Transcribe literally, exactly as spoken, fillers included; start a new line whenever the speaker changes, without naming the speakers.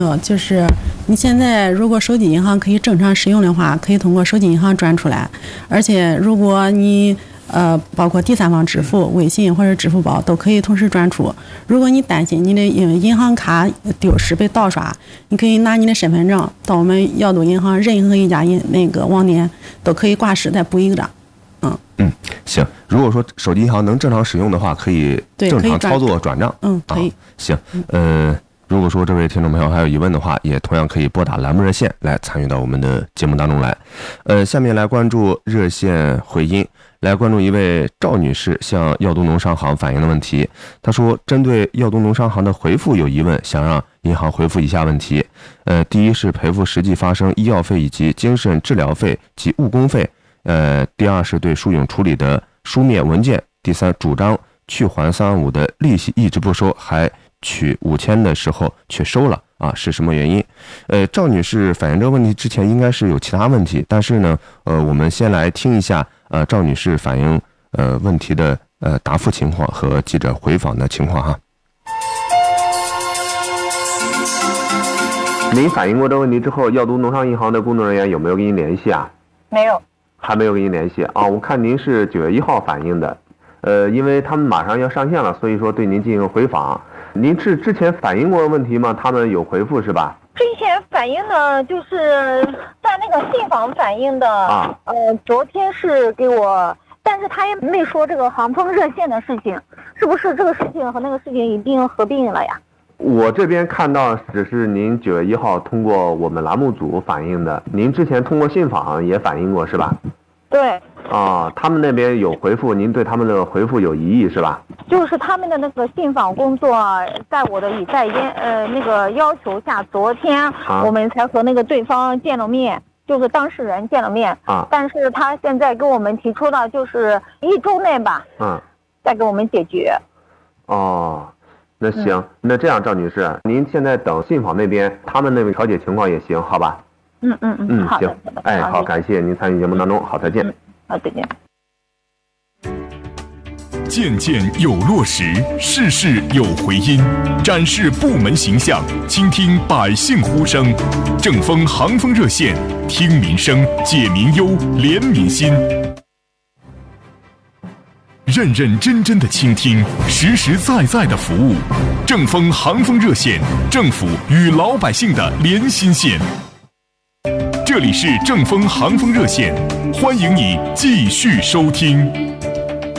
呃，就是你现在如果手机银行可以正常使用的话，可以通过手机银行转出来，而且如果你呃包括第三方支付、微信或者支付宝都可以同时转出。如果你担心你的银行卡丢失被盗刷，你可以拿你的身份证到我们耀都银行任何一家银那个网点都可以挂失再补一个张。嗯
嗯，行。如果说手机银行能正常使用的话，可以正常操作转账。
嗯，可以。
啊、行，呃。如果说这位听众朋友还有疑问的话，也同样可以拨打栏目热线来参与到我们的节目当中来。呃，下面来关注热线回音，来关注一位赵女士向耀都农商行反映的问题。她说，针对耀都农商行的回复有疑问，想让银行回复以下问题。呃，第一是赔付实际发生医药费以及精神治疗费及误工费。呃，第二是对疏永处理的书面文件。第三，主张去还三万五的利息一直不收，还取五千的时候却收了啊，是什么原因？呃，赵女士反映这个问题之前应该是有其他问题，但是呢，呃，我们先来听一下呃赵女士反映呃问题的呃答复情况和记者回访的情况哈。您反映过这个问题之后，耀都农商银行的工作人员有没有跟您联系啊？
没有，
还没有跟您联系啊。我看您是九月一号反映的，呃，因为他们马上要上线了，所以说对您进行回访。您是之前反映过问题吗？他们有回复是吧？
之前反映的就是在那个信访反映的啊，呃，昨天是给我，但是他也没说这个航风热线的事情，是不是这个事情和那个事情一并合并了呀？
我这边看到只是您九月一号通过我们栏目组反映的，您之前通过信访也反映过是吧？
对。
啊，他们那边有回复，您对他们的回复有疑义是吧？
就是他们的那个信访工作，在我的以在烟呃那个要求下，昨天我们才和那个对方见了面，啊、就是当事人见了面啊。但是他现在跟我们提出的就是一周内吧，嗯，再给我们解决。
哦，那行，嗯、那这样赵女士，您现在等信访那边他们那边调解情况也行，好吧？
嗯嗯嗯，
嗯，
好的，
行，哎，好，感谢您参与节目当中，好，再见。
嗯，好，再见。
件件有落实，事事有回音，展示部门形象，倾听百姓呼声。正风航风热线，听民生，解民忧，怜民心。认认真真的倾听，实实在在的服务。正风航风热线，政府与老百姓的连心线。这里是正风航风热线，欢迎你继续收听。